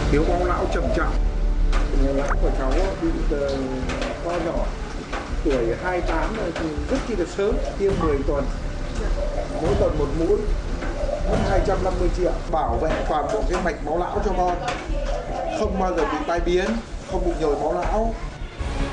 Thiếu máu não trầm trọng. Lão của cháu bị to nhỏ, tuổi 28 rồi thì rất chi là sớm, tiêm 10 tuần, mỗi tuần một mũi, mất 250 triệu, bảo vệ toàn bộ cái mạch máu não cho con, không bao giờ bị tai biến, không bị nhồi máu não.